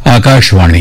आकाशवाणी.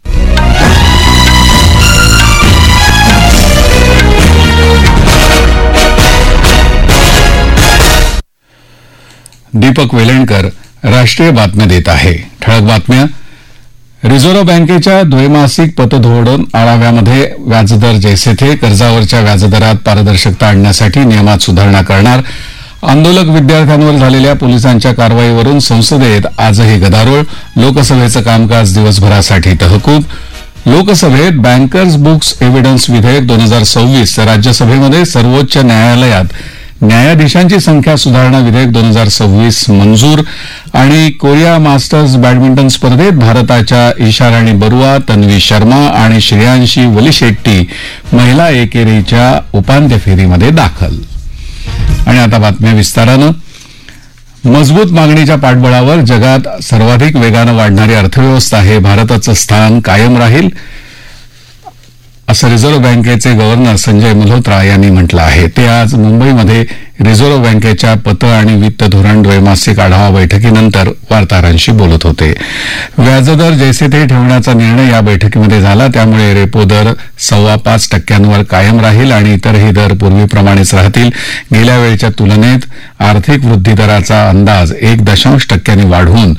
दीपक वेलणकर राष्ट्रीय बातम्या देत आहे. ठळक बातम्या. रिझर्व्ह बँकेच्या द्वैमासिक पतधोरण आढाव्यामध्ये व्याजदर जैसे थे, कर्जावरच्या व्याजदरात पारदर्शकता आणण्यासाठी नियमात सुधारणा करणार, आंदोलक विद्यार्थ्यांवर झालेल्या पोलिसांच्या कारवाईवरून संसदेत आजही गदारोळ, लोकसभेचं कामकाज दिवसभरासाठी तहकूब. लोकसभेत बँकर्स बुक्स एव्हिडन्स विधेयक 2026 तर राज्यसभेमध्ये सर्वोच्च न्यायालयात न्यायाधीशांची संख्या सुधारणा विधेयक 2026 मंजूर. आणि कोरिया मास्टर्स बॅडमिंटन स्पर्धेत भारताच्या ईशाराणी बरुआ, तन्वी शर्मा आणि श्रेयांशी वलिशेट्टी महिला एकेरीच्या उपांत्य फेरीमध्ये दाखल. आणि आता बातम्या विस्तारानं. मजबूत मागणीच्या पाठबळावर जगात सर्वाधिक वेगानं वाढणारी अर्थव्यवस्था हे भारताचं स्थान कायम राहील, असं रिझर्व्ह बँकेचे गव्हर्नर संजय मल्होत्रा यांनी म्हटलं आहे. ते आज मुंबईमध्ये रिझर्व्ह बँकेच्या पत आणि वित्त धोरण द्वैमासिक आढावा बैठकीनंतर वार्ताहरांशी बोलत होते. व्याजदर जैसे थे ठेवण्याचा निर्णय या बैठकीमध्ये झाला, त्यामुळे रेपो दर 5.25% कायम राहील आणि इतरही दर पूर्वीप्रमाणेच राहतील. गेल्या वेळेच्या तुलनेत आर्थिक वृद्धी दराचा अंदाज 1% वाढवून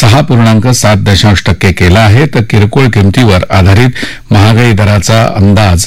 6.7% केला आहे, तर किरकोळ किमतीवर आधारित महागाई दराचा अंदाज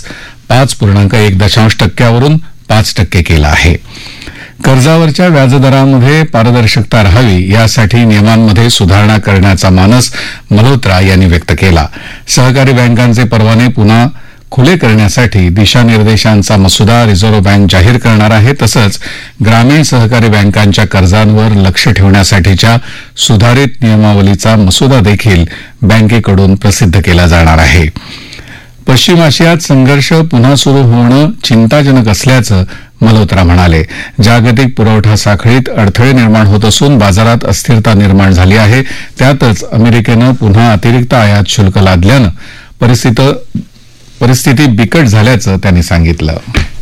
5.1% वरून 5% केला आहे. कर्जावरच्या व्याजदरामध्ये पारदर्शकता राहावी यासाठी नियमांमध्ये सुधारणा करण्याचा मानस मल्होत्रा यांनी व्यक्त केला. सहकारी बँकांचे परवाने पुन्हा खुले करण्यासाठी दिशानिर्देशांचा मसुदा रिझर्व्ह बँक जाहीर करणार आहे. तसंच ग्रामीण सहकारी बँकांच्या कर्जांवर लक्ष ठेवण्यासाठीच्या सुधारित नियमावलीचा मसुदा देखील बँकेकडून प्रसिद्ध केला जाणार आहे. पश्चिम आशियात संघर्ष पुन्हा सुरू होणं चिंताजनक असल्याचं मल्होत्रा म्हणाले. जागतिक पुरवठा साखळीत अडथळे निर्माण होत असून बाजारात अस्थिरता निर्माण झाली आहे. त्यातच अमेरिकेनं पुन्हा अतिरिक्त आयात शुल्क लादल्यानं परिस्थिती बिकट झाल्याचं त्यांनी सांगितलं.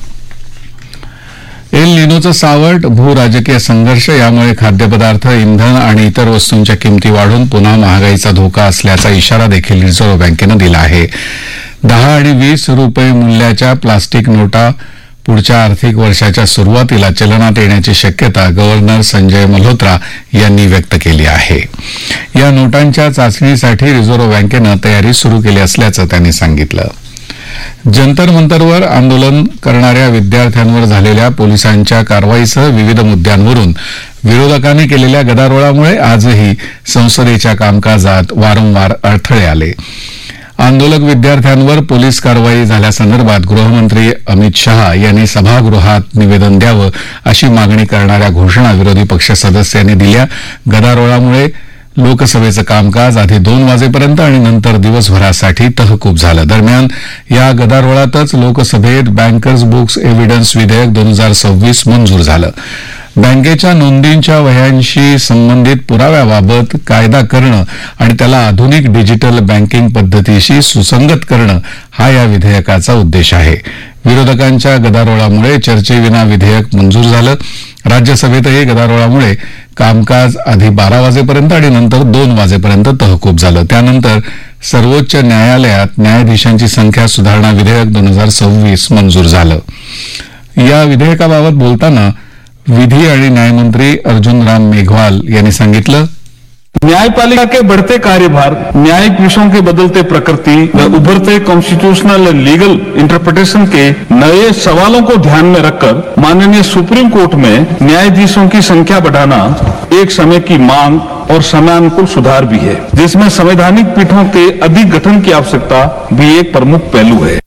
एल निनोचं सावट, भूराजकीय संघर्ष यामुळे खाद्यपदार्थ, इंधन आणि इतर वस्तूंच्या किमती वाढून पुन्हा महागाईचा धोका असल्याचा इशारा देखील रिझर्व्ह बँकेनं दिला आहे. 10 आणि 20 रुपये मूल्याच्या प्लास्टिक नोटा पुढच्या आर्थिक वर्षाच्या सुरुवातीला चलनात येण्याची शक्यता गव्हर्नर संजय मल्होत्रा यांनी व्यक्त केली आहे. या नोटांच्या चाचणीसाठी रिझर्व्ह बँकेनं तयारी सुरू केली असल्याचं त्यांनी सांगितलं. जंतर मंतरवर आंदोलन करणाऱ्या विद्यार्थ्यांवर झालेल्या पोलिसांच्या कारवाईसह विविध मुद्द्यांवरून विरोधकांनी केलेल्या गदारोळामुळे आजही संसदेच्या कामकाजात वारंवार अडथळे आले. आंदोलक विद्यार्थ्यांवर पोलीस कारवाई झाल्यासंदर्भात गृहमंत्री अमित शहा यांनी सभागृहात निवेदन द्यावं अशी मागणी करणाऱ्या घोषणा विरोधी पक्ष सदस्यांनी दिल्या. गदारोळामुळे लोकसभेचं कामकाज आधी 2 वाजेपर्यंत आणि नंतर दिवसभरासाठी तहकूब झालं. दरम्यान या गदारोळातच लोकसभेत बँकर्स बुक्स एव्हिडन्स विधेयक 2026 मंजूर झालं. बँकेच्या नोंदींच्या वह्यांशी संबंधित पुराव्याबाबत कायदा करणं आणि त्याला आधुनिक डिजिटल बँकिंग पद्धतीशी सुसंगत करणं हा या विधेयकाचा उद्देश आहे. विरोधकांच्या गदारोळामुळे चर्चेविना विधेयक मंजूर झालं. राज्यसभेतही गदारोळामुळे कामकाज आधी 12 वाजेपर्यंत आणि नंतर 2 वाजेपर्यंत तहकूब झालं. त्यानंतर सर्वोच्च न्यायालयात न्यायाधीशांची संख्या सुधारणा विधेयक 2026 मंजूर झालं. या विधेयकाबाबत बोलताना विधी आणि न्यायमंत्री अर्जुन राम मेघवाल यांनी सांगितलं, न्यायपालिका के बढ़ते कार्यभार, न्यायिक विषयों के बदलते प्रकृति व उभरते कॉन्स्टिट्यूशनल लीगल इंटरप्रिटेशन के नए सवालों को ध्यान में रखकर माननीय सुप्रीम कोर्ट में न्यायाधीशों की संख्या बढ़ाना एक समय की मांग और समयानुकूल सुधार भी है, जिसमें संवैधानिक पीठों के अधिक गठन की आवश्यकता भी एक प्रमुख पहलू है.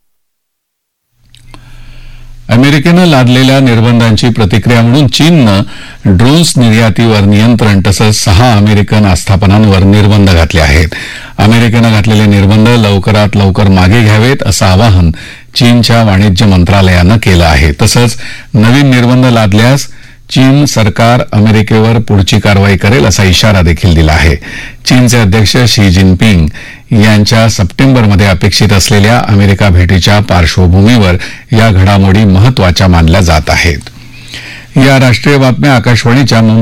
अमेरिकेनं लादलेल्या निर्बंधांची प्रतिक्रिया म्हणून चीननं ड्रोन्स निर्यातीवर नियंत्रण तसंच 6 अमेरिकन आस्थापनांवर निर्बंध घातले आहेत. अमेरिकेनं घातलेले निर्बंध लवकरात लवकर मागे घ्यावेत असं आवाहन चीनच्या वाणिज्य मंत्रालयानं केलं आहे. तसंच नवीन निर्बंध लादल्यास चीन सरकार अमेरिकेवर पुढची कारवाई करेल असा इशारा देखील दिला आहे. चीनचे अध्यक्ष शी जिनपिंग यांच्या सप्टेंबरमध्ये अपेक्षित असलेल्या अमेरिका भेटीच्या पार्श्वभूमीवर या घडामोडी महत्वाच्या मानल्या जात आहेत. या राष्ट्रीय बातम्या आकाशवाणीच्या